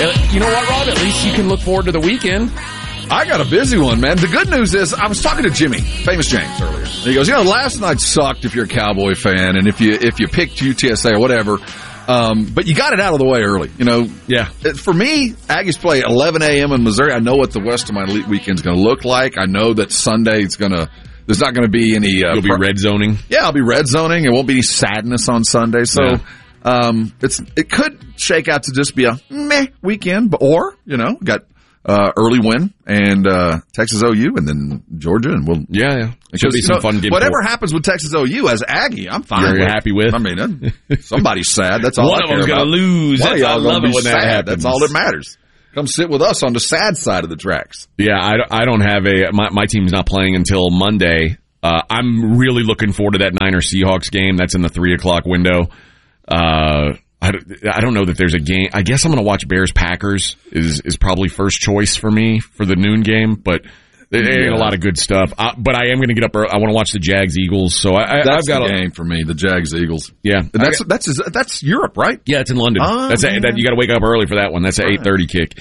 You know what, Rob? At least you can look forward to the weekend. I got a busy one, man. The good news is I was talking to Jimmy, Famous James, earlier. He goes, last night sucked if you're a Cowboy fan and if you picked UTSA or whatever. But you got it out of the way early, Yeah. For me, Aggies play at 11 a.m. in Missouri. I know what the rest of my weekend's going to look like. I know that Sunday there's not going to be any. You'll be red zoning. Yeah, I'll be red zoning. It won't be any sadness on Sunday. So, it could shake out to just be a meh weekend, or got early win and Texas OU and then Georgia, and we'll It should be some fun game. Whatever happens with Texas OU as Aggie, I'm fine. You're happy with? I mean, somebody's sad. That's all. One I of care them's about. going to lose. I love it when that happens. That's all that matters. Come sit with us on the sad side of the tracks. Yeah, I don't have my team's not playing until Monday. I'm really looking forward to that Niners Seahawks game. That's in the 3:00 window. I don't know that there's a game. I guess I'm going to watch Bears Packers is probably first choice for me for the noon game, but there ain't a lot of good stuff. But I am going to get up early. I want to watch the Jags Eagles. So I've got the game for me, the Jags Eagles. Yeah, and that's Europe, right? Yeah, it's in London. That you got to wake up early for that one. That's an 8:30 kick.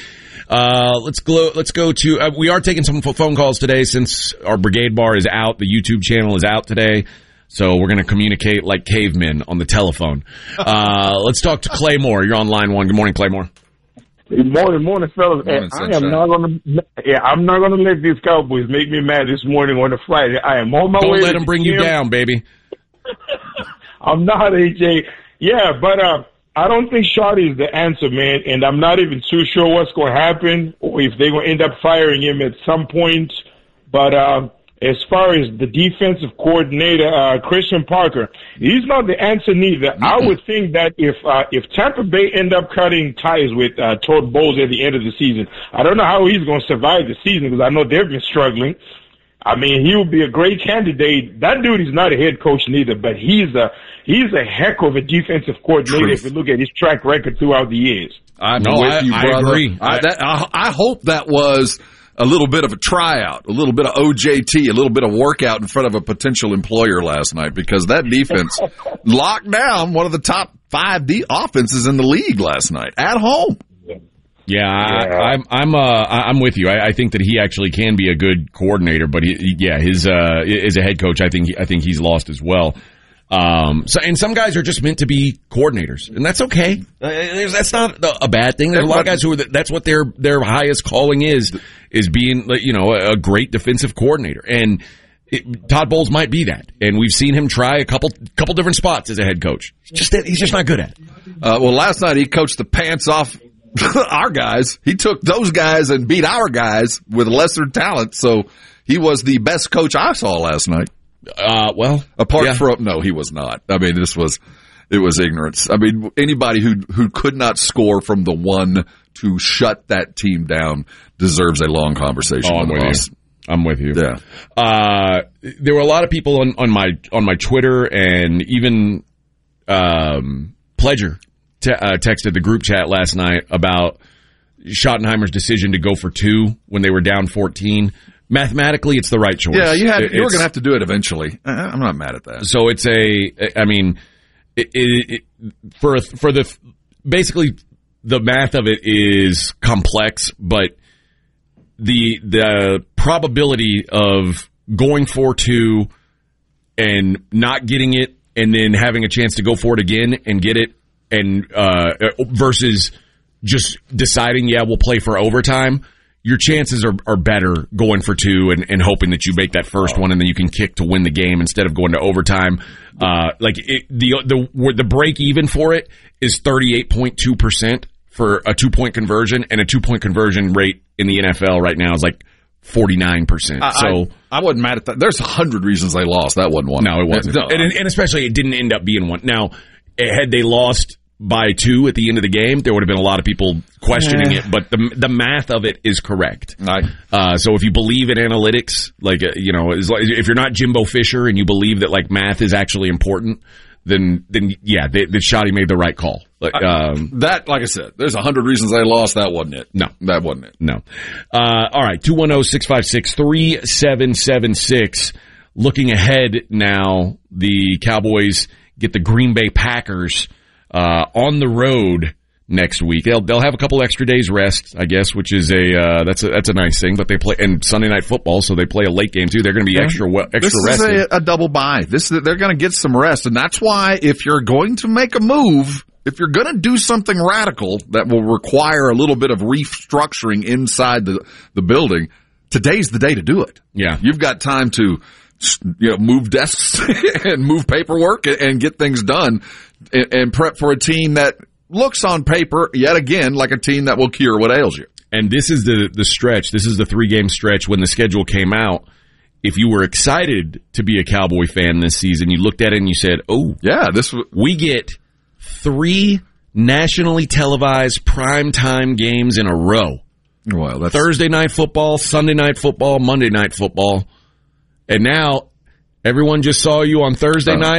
Let's go to. We are taking some phone calls today since our Brigade Bar is out. The YouTube channel is out today. So we're going to communicate like cavemen on the telephone. Let's talk to Claymore. You're on line one. Good morning, Claymore. Good morning, fellas. I'm not going to let these Cowboys make me mad this morning on a Friday. I am on my way. Don't let them bring you down, baby. I'm not, AJ. Yeah, but I don't think Shardy is the answer, man. And I'm not even too sure what's going to happen or if they're going to end up firing him at some point. But as far as the defensive coordinator, Christian Parker, he's not the answer neither. Mm-hmm. I would think that if Tampa Bay end up cutting ties with Todd Bowles at the end of the season, I don't know how he's going to survive the season because I know they've been struggling. I mean, he would be a great candidate. That dude is not a head coach neither, but he's a heck of a defensive coordinator if you look at his track record throughout the years. I'm with you, brother. I agree. I hope that was a little bit of a tryout, a little bit of OJT, a little bit of workout in front of a potential employer last night because that defense locked down one of the top 5 offenses in the league last night at home. Yeah, I'm with you. I think that he actually can be a good coordinator, but his as a head coach, I think he's lost as well. And some guys are just meant to be coordinators, and that's okay. That's not a bad thing. There's a lot of guys who that's what their highest calling is being, a great defensive coordinator. And Todd Bowles might be that. And we've seen him try a couple different spots as a head coach. He's just not good at it. Well, last night he coached the pants off our guys. He took those guys and beat our guys with lesser talent. So he was the best coach I saw last night. No, he was not. I mean, it was ignorance. I mean, anybody who could not score from the one to shut that team down deserves a long conversation. I'm with you. Yeah. There were a lot of people on my Twitter and even Pledger texted the group chat last night about Schottenheimer's decision to go for 2 when they were down 14. Mathematically, it's the right choice. Yeah, you were going to have to do it eventually. I'm not mad at that. So it's basically the math of it is complex, but the probability of going for 2 and not getting it and then having a chance to go for it again and get it and versus just deciding, we'll play for overtime. Your chances are better going for 2 and hoping that you make that first one and then you can kick to win the game instead of going to overtime. The break even for it is 38.2% for a 2-point conversion, and a 2-point conversion rate in the NFL right now is like 49%. I wasn't mad at that. There's 100 reasons they lost. That wasn't one. No, it wasn't. And especially it didn't end up being one. Now, had they lost by 2 at the end of the game, there would have been a lot of people questioning it, but the math of it is correct. So if you believe in analytics, if you're not Jimbo Fisher and you believe that math is actually important, then the Shotty made the right call. Like I said, there's 100 reasons they lost. That wasn't it. No, that wasn't it. No. All right, 210-656-3776. Looking ahead now, the Cowboys get the Green Bay Packers on the road next week. They'll have a couple extra days rest, I guess, which is that's a nice thing. But they play and Sunday Night Football, so they play a late game too. They're going to be extra rested. This is a double bye. They're going to get some rest, and that's why if you're going to make a move, if you're going to do something radical that will require a little bit of restructuring inside the building, today's the day to do it. Yeah, you've got time to move desks and move paperwork and get things done and prep for a team that looks on paper, yet again, like a team that will cure what ails you. And this is the stretch. This is the 3-game stretch when the schedule came out. If you were excited to be a Cowboy fan this season, you looked at it and you said, oh, yeah, we get 3 nationally televised primetime games in a row. Well, that's Thursday Night Football, Sunday Night Football, Monday Night Football. And now everyone just saw you on Thursday night.